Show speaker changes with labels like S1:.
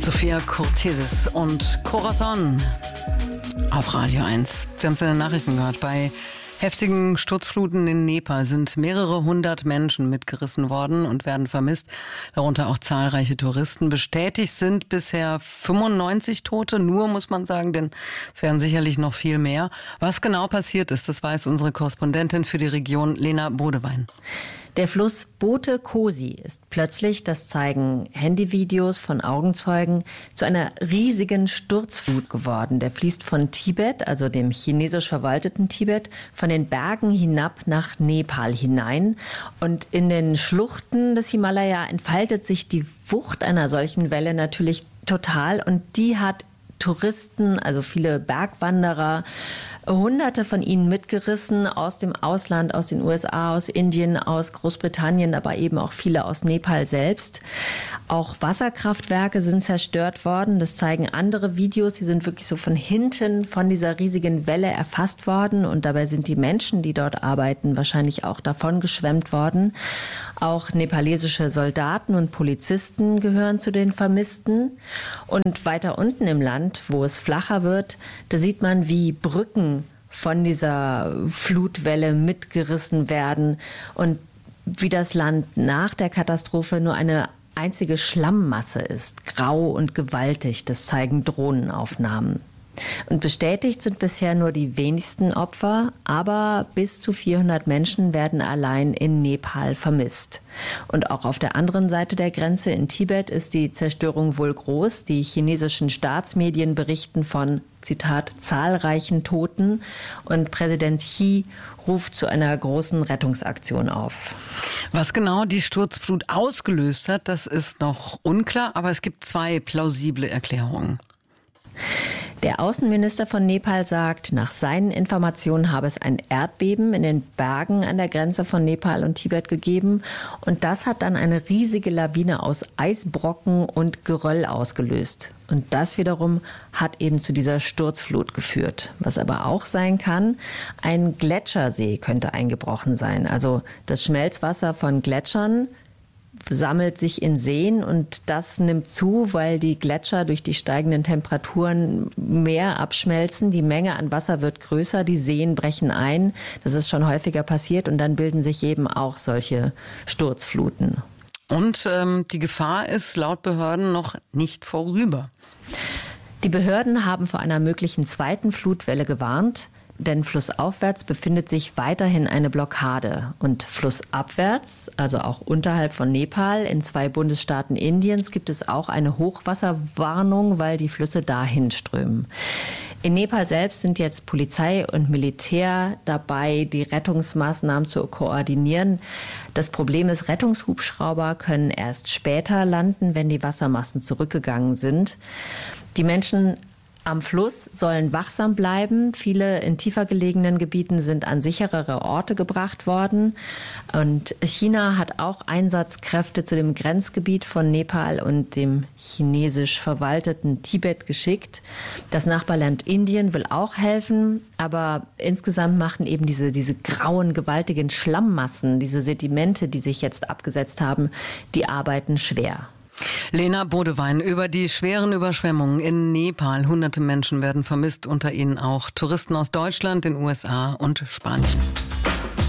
S1: Sophia Cortesis und Corazon auf Radio 1. Sie haben es in den Nachrichten gehört. Bei heftigen Sturzfluten in Nepal sind mehrere hundert Menschen mitgerissen worden und werden vermisst, darunter auch zahlreiche Touristen. Bestätigt sind bisher 95 Tote, nur muss man sagen, denn es werden sicherlich noch viel mehr. Was genau passiert ist, das weiß unsere Korrespondentin für die Region, Lena Bodewein.
S2: Der Fluss Bote Kosi ist plötzlich, das zeigen Handyvideos von Augenzeugen, zu einer riesigen Sturzflut geworden. Der fließt von Tibet, also dem chinesisch verwalteten Tibet, von den Bergen hinab nach Nepal hinein. Und in den Schluchten des Himalaya entfaltet sich die Wucht einer solchen Welle natürlich total. Und die hat Touristen, also viele Bergwanderer, Hunderte von ihnen mitgerissen aus dem Ausland, aus den USA, aus Indien, aus Großbritannien, aber eben auch viele aus Nepal selbst. Auch Wasserkraftwerke sind zerstört worden. Das zeigen andere Videos. Die sind wirklich so von hinten von dieser riesigen Welle erfasst worden. Und dabei sind die Menschen, die dort arbeiten, wahrscheinlich auch davon geschwemmt worden. Auch nepalesische Soldaten und Polizisten gehören zu den Vermissten. Und weiter unten im Land, wo es flacher wird, da sieht man, wie Brücken von dieser Flutwelle mitgerissen werden und wie das Land nach der Katastrophe nur eine einzige Schlammmasse ist, grau und gewaltig. Das zeigen Drohnenaufnahmen. Und bestätigt sind bisher nur die wenigsten Opfer, aber bis zu 400 Menschen werden allein in Nepal vermisst. Und auch auf der anderen Seite der Grenze in Tibet ist die Zerstörung wohl groß. Die chinesischen Staatsmedien berichten von, Zitat, zahlreichen Toten. Und Präsident Xi ruft zu einer großen Rettungsaktion auf.
S1: Was genau die Sturzflut ausgelöst hat, das ist noch unklar, aber es gibt zwei plausible Erklärungen.
S2: Der Außenminister von Nepal sagt, nach seinen Informationen habe es ein Erdbeben in den Bergen an der Grenze von Nepal und Tibet gegeben. Und das hat dann eine riesige Lawine aus Eisbrocken und Geröll ausgelöst. Und das wiederum hat eben zu dieser Sturzflut geführt. Was aber auch sein kann, ein Gletschersee könnte eingebrochen sein. Also das Schmelzwasser von Gletschern sammelt sich in Seen und das nimmt zu, weil die Gletscher durch die steigenden Temperaturen mehr abschmelzen. Die Menge an Wasser wird größer, die Seen brechen ein. Das ist schon häufiger passiert und dann bilden sich eben auch solche Sturzfluten.
S1: Und die Gefahr ist laut Behörden noch nicht vorüber.
S2: Die Behörden haben vor einer möglichen zweiten Flutwelle gewarnt. Denn flussaufwärts befindet sich weiterhin eine Blockade. Und flussabwärts, also auch unterhalb von Nepal, in 2 Bundesstaaten Indiens, gibt es auch eine Hochwasserwarnung, weil die Flüsse dahin strömen. In Nepal selbst sind jetzt Polizei und Militär dabei, die Rettungsmaßnahmen zu koordinieren. Das Problem ist, Rettungshubschrauber können erst später landen, wenn die Wassermassen zurückgegangen sind. Die Menschen am Fluss sollen wachsam bleiben. Viele in tiefer gelegenen Gebieten sind an sicherere Orte gebracht worden. Und China hat auch Einsatzkräfte zu dem Grenzgebiet von Nepal und dem chinesisch verwalteten Tibet geschickt. Das Nachbarland Indien will auch helfen. Aber insgesamt machen eben diese grauen, gewaltigen Schlammmassen, diese Sedimente, die sich jetzt abgesetzt haben, die Arbeiten schwer.
S1: Lena Bodewein über die schweren Überschwemmungen in Nepal. Hunderte Menschen werden vermisst, unter ihnen auch Touristen aus Deutschland, den USA und Spanien.